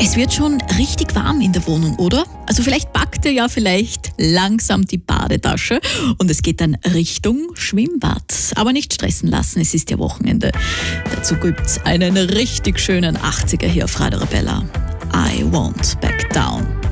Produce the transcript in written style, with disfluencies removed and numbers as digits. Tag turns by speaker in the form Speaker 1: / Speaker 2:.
Speaker 1: Es wird schon richtig warm in der Wohnung, oder? Also vielleicht packt ihr ja langsam die Badetasche und es geht dann Richtung Schwimmbad. Aber nicht stressen lassen, es ist ja Wochenende. Dazu gibt's einen richtig schönen 80er hier auf Radio Arabella. I won't back down.